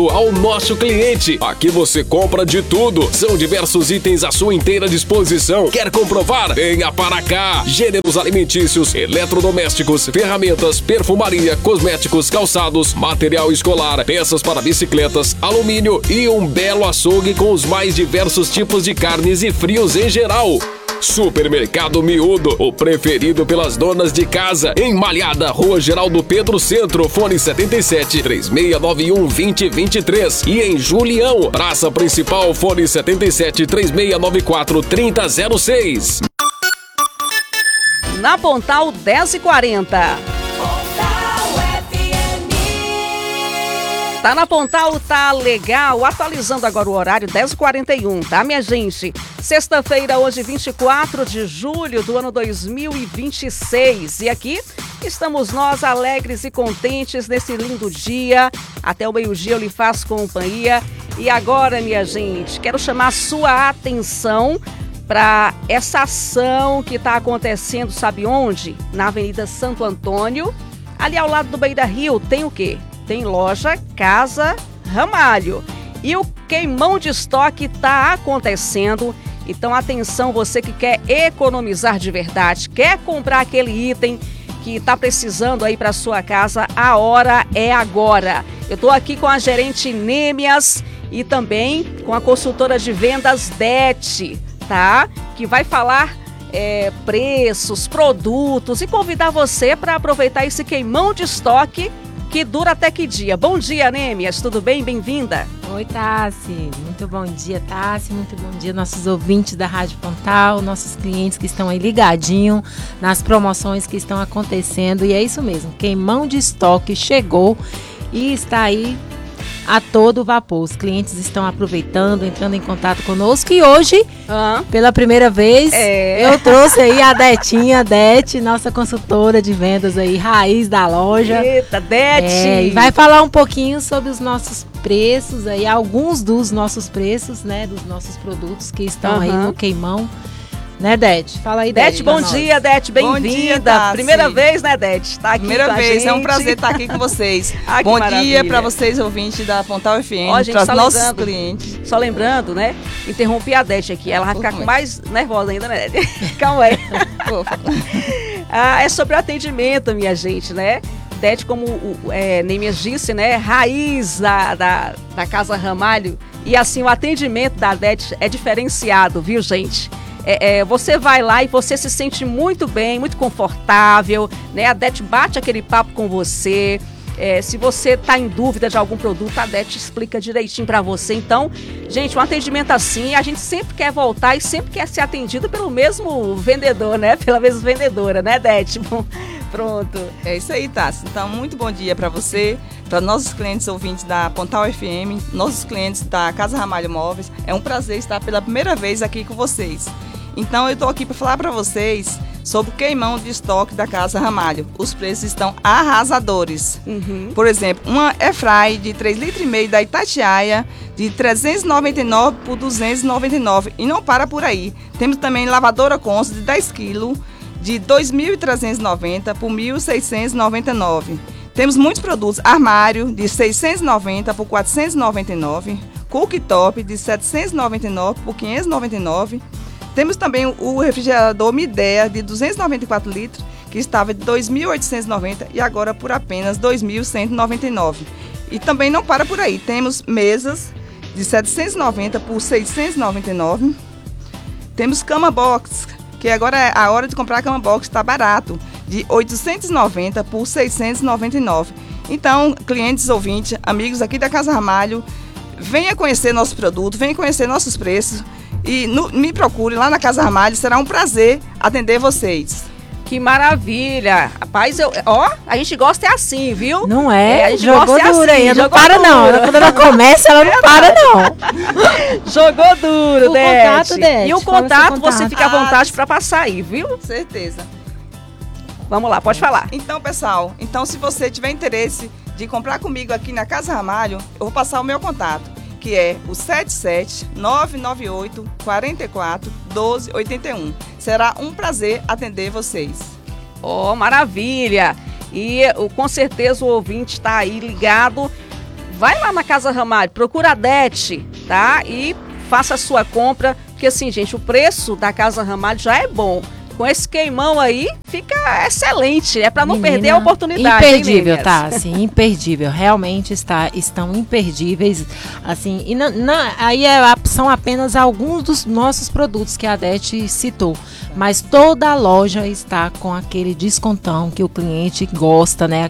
ao nosso cliente. Aqui você compra de tudo. São diversos itens à sua inteira disposição. Quer comprovar? Venha para cá. Gêneros alimentícios, eletrodomésticos, ferramentas, perfumaria, cosméticos, calçados, material escolar, peças para bicicletas, alumínio e um belo açougue com os mais diversos tipos de carnes e frios em geral. Supermercado Miúdo, o preferido pelas donas de casa, em Malhada, Rua Geraldo Pedro Centro, fone 77 3691 2023 e em Julião, Praça Principal, fone 77 3694 3006. Na Pontal 10h40. Tá na Pontal, tá legal. Atualizando agora o horário, 10h41, tá, minha gente? Sexta-feira, hoje, 24 de julho do ano 2026. E aqui estamos nós, alegres e contentes nesse lindo dia. Até o meio-dia eu lhe faço companhia. E agora, minha gente, quero chamar a sua atenção para essa ação que está acontecendo, sabe onde? Na Avenida Santo Antônio. Ali ao lado do Beira Rio, tem o quê? Tem loja Casa Ramalho. E o queimão de estoque está acontecendo. Então, atenção, você que quer economizar de verdade, quer comprar aquele item que está precisando aí para sua casa, a hora é agora. Eu estou aqui com a gerente Nêmias e também com a consultora de vendas Det, tá? Que vai falar preços, produtos e convidar você para aproveitar esse queimão de estoque que dura até que dia? Bom dia, Nêmias, tudo bem? Bem-vinda. Oi, Tassi. Muito bom dia, Tassi. Muito bom dia, nossos ouvintes da Rádio Pontal, nossos clientes que estão aí ligadinho nas promoções que estão acontecendo. E é isso mesmo, queimão de estoque chegou e está aí a todo vapor. Os clientes estão aproveitando, entrando em contato conosco e hoje, pela primeira vez, eu trouxe aí a Det, nossa consultora de vendas aí, raiz da loja. Eita, Det! E vai falar um pouquinho sobre os nossos preços aí, alguns dos nossos preços, né, dos nossos produtos que estão aí no queimão. Né, Det? Fala aí, Det. Bom dia, Det. Bem-vinda. Primeira vez, né, Det? Tá aqui Primeira com a vez, gente. é um prazer estar aqui com vocês. Bom dia para vocês, ouvintes da Pontal FM, para os nossos clientes. Só lembrando, né? Interrompi a Det aqui. Ela vai ficar mais nervosa ainda, né, Det? Calma aí. É sobre o atendimento, minha gente, né? Det, como Nêmias disse, né? Raiz da Casa Ramalho. E assim, o atendimento da Det é diferenciado, viu, gente? Você vai lá e você se sente muito bem, muito confortável, né? A Det bate aquele papo com você. Se você está em dúvida de algum produto, a Det explica direitinho para você. Então, gente, um atendimento assim, a gente sempre quer voltar e sempre quer ser atendido pelo mesmo vendedor, né? Pela mesma vendedora, né, Det? Bom, pronto. É isso aí, Tassi. Então, muito bom dia para você, para nossos clientes ouvintes da Pontal FM, nossos clientes da Casa Ramalho Móveis. É um prazer estar pela primeira vez aqui com vocês. Então, eu estou aqui para falar para vocês sobre o queimão de estoque da Casa Ramalho. Os preços estão arrasadores. Por exemplo, uma Airfry de 3,5 litros da Itatiaia, de 399 por 299. E não para por aí. Temos também lavadora Consul de 10 kg, de 2.390 por 1.699. Temos muitos produtos. Armário de 690 por 499. Cooktop de 799 por 599. Temos também o refrigerador Midea de 294 litros, que estava de 2.890 e agora por apenas 2.199. E também não para por aí, temos mesas de 790 por 699. Temos cama box, que agora é a hora de comprar a cama box, está barato, de 890 por 699. Então, clientes, ouvintes, amigos aqui da Casa Ramalho, venha conhecer nosso produto, venha conhecer nossos preços. E me procure lá na Casa Ramalho, será um prazer atender vocês. Que maravilha! Rapaz, a gente gosta assim, viu? Não é? A gente jogou gosta duro assim, aí, não para não. Quando ela começa, ela não para não. Jogou duro, Det. E o contato, você fica à vontade para passar aí, viu? Certeza. Vamos lá, pode falar. Então, pessoal, se você tiver interesse de comprar comigo aqui na Casa Ramalho, eu vou passar o meu contato, que é o 77998 44 12 81. Será um prazer atender vocês. Oh, maravilha! E com certeza o ouvinte está aí ligado. vai lá na Casa Ramalho, procura a Dete, tá? E faça a sua compra, porque assim, gente, o preço da Casa Ramalho já é bom. Com esse queimão aí, fica excelente. É para não perder a oportunidade. Imperdível, tá? Assim, imperdível. Realmente estão imperdíveis. Assim, e aí são apenas alguns dos nossos produtos que a Dete citou. Mas toda a loja está com aquele descontão que o cliente gosta, né?